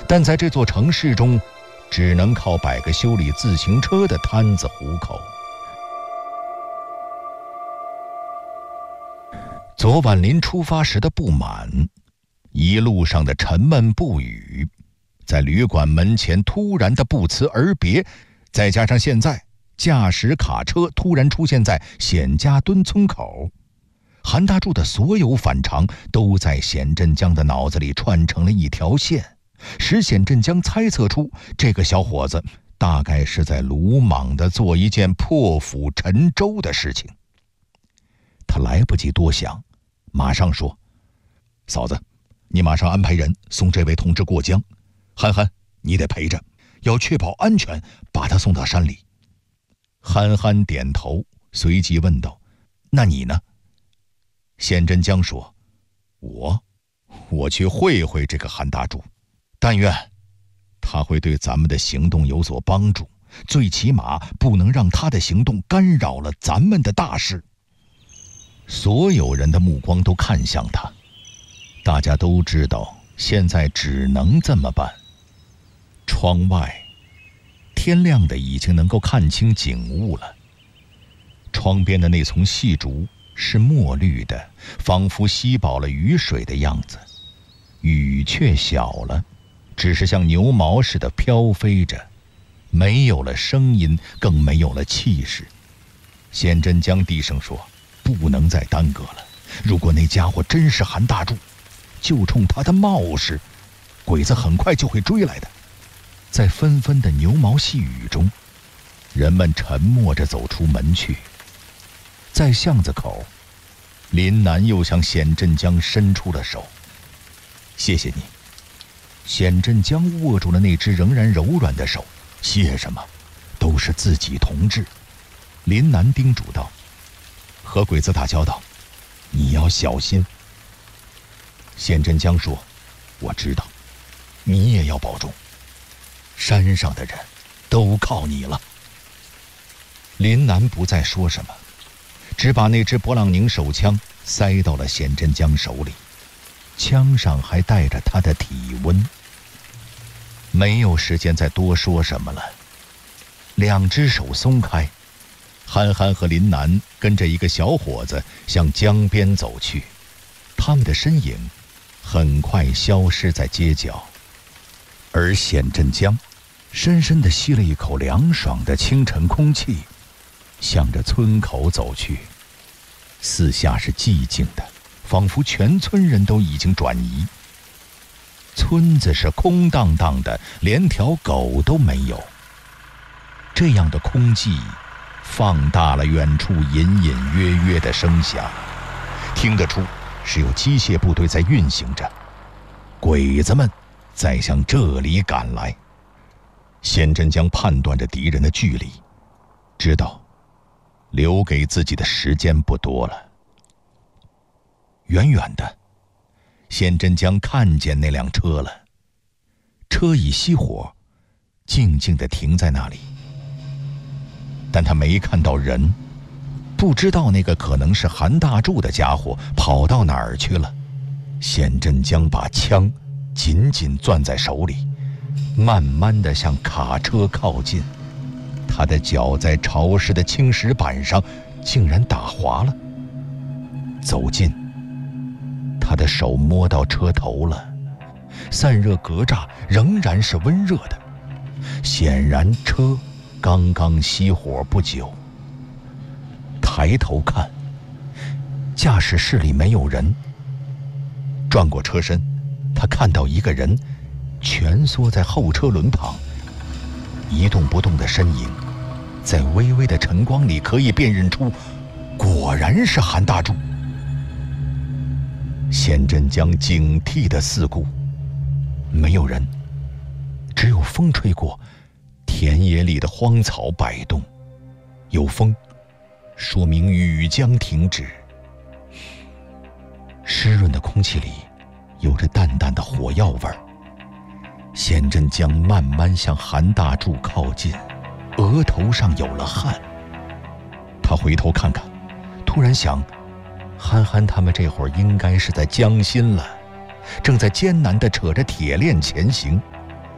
但在这座城市中，只能靠摆个修理自行车的摊子糊口。昨晚临出发时的不满，一路上的沉闷不语，在旅馆门前突然的不辞而别，再加上现在驾驶卡车突然出现在显家墩村口，韩大柱的所有反常都在显振江的脑子里串成了一条线，使显振江猜测出这个小伙子大概是在鲁莽地做一件破釜沉舟的事情。他来不及多想，马上说：嫂子，你马上安排人送这位同志过江，憨憨你得陪着，要确保安全，把他送到山里。憨憨点头，随即问道：那你呢？显振江说：我去会会这个韩大柱，但愿他会对咱们的行动有所帮助，最起码不能让他的行动干扰了咱们的大事。所有人的目光都看向他，大家都知道现在只能这么办。窗外天亮的已经能够看清景物了，窗边的那丛细竹是墨绿的，仿佛吸饱了雨水的样子，雨却小了，只是像牛毛似的飘飞着，没有了声音，更没有了气势。显振江低声说：不能再耽搁了，如果那家伙真是韩大柱，就冲他的冒失，鬼子很快就会追来的。在纷纷的牛毛细雨中，人们沉默着走出门去。在巷子口，林南又向显振江伸出了手：谢谢你。显振江握住了那只仍然柔软的手：谢什么，都是自己同志。林南叮嘱道：和鬼子打交道，你要小心。显振江说：我知道，你也要保重，山上的人都靠你了。林南不再说什么，只把那支勃朗宁手枪塞到了显振江手里，枪上还带着他的体温。没有时间再多说什么了，两只手松开，憨憨和林南跟着一个小伙子向江边走去，他们的身影很快消失在街角。而显振江深深地吸了一口凉爽的清晨空气，向着村口走去。四下是寂静的，仿佛全村人都已经转移。村子是空荡荡的，连条狗都没有。这样的空寂放大了远处隐隐约约的声响，听得出是有机械部队在运行着，鬼子们在向这里赶来。显振江判断着敌人的距离，知道留给自己的时间不多了。远远的，显振江看见那辆车了，车已熄火，静静地停在那里。但他没看到人，不知道那个可能是韩大柱的家伙跑到哪儿去了。显振江把枪紧紧攥在手里，慢慢地向卡车靠近。他的脚在潮湿的青石板上竟然打滑了。走近，他的手摸到车头了，散热格栅仍然是温热的，显然车刚刚熄火不久。抬头看，驾驶室里没有人。转过车身，他看到一个人蜷缩在后车轮旁，一动不动的身影，在微微的晨光里可以辨认出，果然是韩大柱。显振江警惕地四顾，没有人，只有风吹过，田野里的荒草摆动，有风，说明雨将停止。湿润的空气里有着淡淡的火药味儿。显振江慢慢向韩大柱靠近，额头上有了汗。他回头看看，突然想，憨憨他们这会儿应该是在江心了，正在艰难地扯着铁链前行。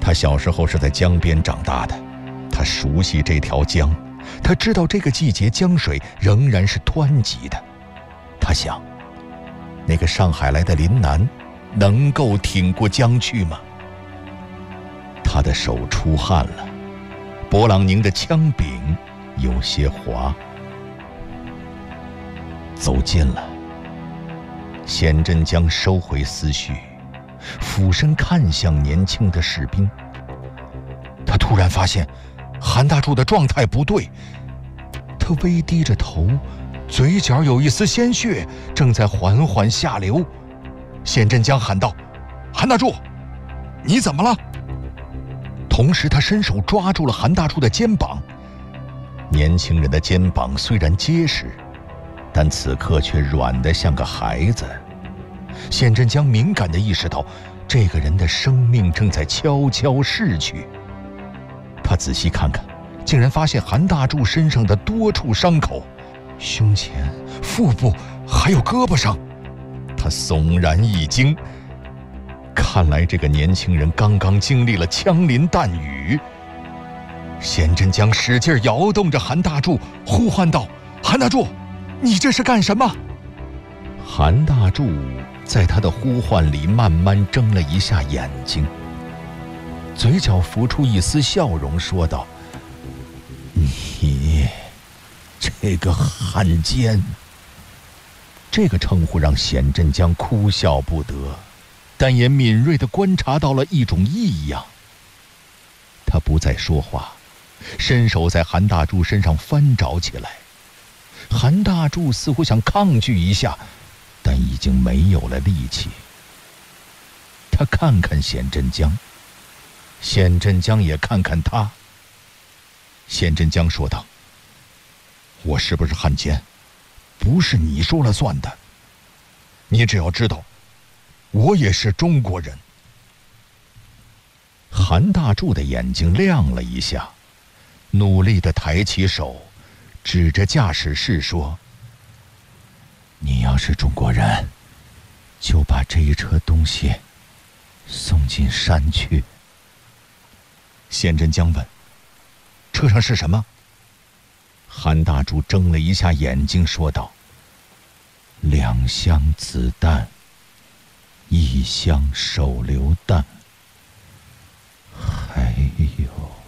他小时候是在江边长大的，他熟悉这条江，他知道这个季节江水仍然是湍急的。他想，那个上海来的林南能够挺过江去吗？他的手出汗了，勃朗宁的枪柄有些滑。走近了，鲜真将收回思绪，俯身看向年轻的士兵。他突然发现韩大柱的状态不对，他微低着头，嘴角有一丝鲜血正在缓缓下流。鲜真将喊道：“韩大柱，你怎么了？”同时他伸手抓住了韩大柱的肩膀。年轻人的肩膀虽然结实，但此刻却软得像个孩子。鲜真将敏感地意识到，这个人的生命正在悄悄逝去。他仔细看看，竟然发现韩大柱身上的多处伤口，胸前、腹部还有胳膊上。他悚然一惊，看来这个年轻人刚刚经历了枪林弹雨。鲜真将使劲摇动着韩大柱，呼唤道：“韩大柱，你这是干什么？”韩大柱在他的呼唤里慢慢睁了一下眼睛，嘴角浮出一丝笑容，说道：“你这个汉奸。”这个称呼让鲜真将哭笑不得，但也敏锐地观察到了一种异样。他不再说话，伸手在韩大柱身上翻找起来。韩大柱似乎想抗拒一下，但已经没有了力气。他看看鲜真将，鲜真将也看看他。鲜真将说道：“我是不是汉奸，不是你说了算的。你只要知道，我也是中国人。”韩大柱的眼睛亮了一下，努力地抬起手，指着驾驶室说：“你要是中国人，就把这一车东西送进山去。”鲜真将问：“车上是什么？”韩大柱睁了一下眼睛，说道：“2箱子弹，1箱手榴弹，还有……”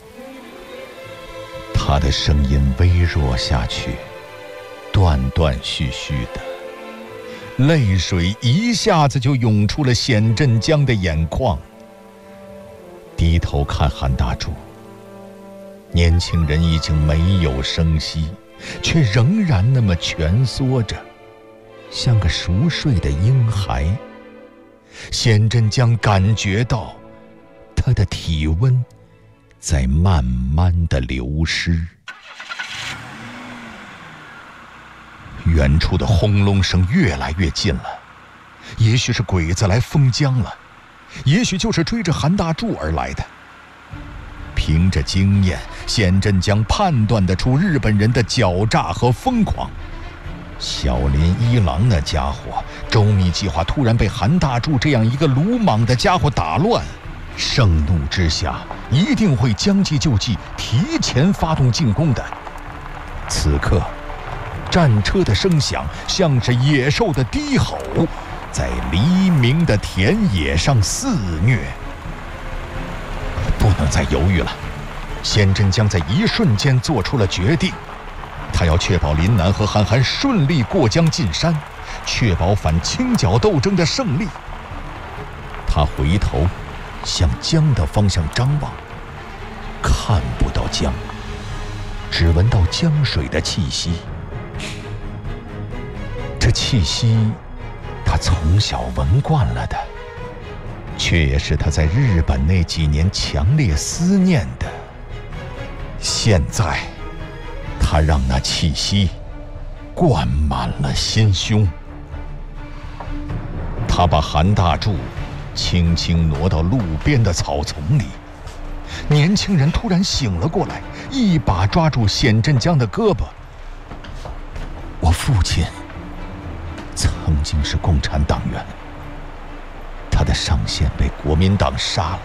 他的声音微弱下去，断断续续的，泪水一下子就涌出了鲜真将的眼眶。低头看韩大柱，年轻人已经没有声息，却仍然那么蜷缩着，像个熟睡的婴孩。鲜真将感觉到他的体温在慢慢的流失。远处的轰隆声越来越近了，也许是鬼子来封疆了，也许就是追着韩大柱而来的。凭着经验，鲜真将判断得出日本人的狡诈和疯狂。小林一郎那家伙周密计划突然被韩大柱这样一个鲁莽的家伙打乱，盛怒之下一定会将计就计，提前发动进攻的。此刻战车的声响像是野兽的低吼，在黎明的田野上肆虐。不能再犹豫了，鲜真将在一瞬间做出了决定。他要确保林南和韩寒顺利过江进山，确保反清剿斗争的胜利。他回头向江的方向张望，看不到江，只闻到江水的气息。这气息他从小闻惯了的，却也是他在日本那几年强烈思念的。现在他让那气息灌满了心胸。他把韩大柱轻轻挪到路边的草丛里。年轻人突然醒了过来，一把抓住鲜真将的胳膊。我父亲曾经是共产党员，他的上线被国民党杀了，